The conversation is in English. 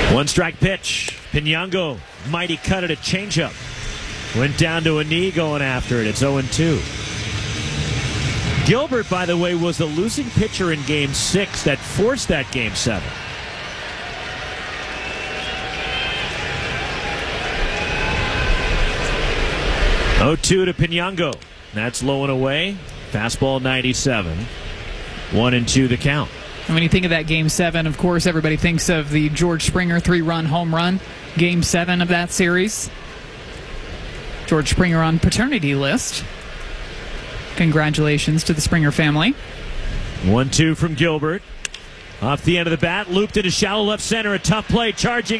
One strike pitch. Pinango, mighty cut at a changeup. Went down to a knee going after it. It's 0-2. Gilbert, by the way, was the losing pitcher in Game 6 that forced that Game 7. To Pinango. That's low and away. Fastball 97. 1-2 the count. And when you think of that Game 7, of course, everybody thinks of the George Springer 3-run home run. Game 7 of that series. George Springer on paternity list. Congratulations to the Springer family. 1-2 from Gilbert. Off the end of the bat, looped into shallow left center. A tough play, charging.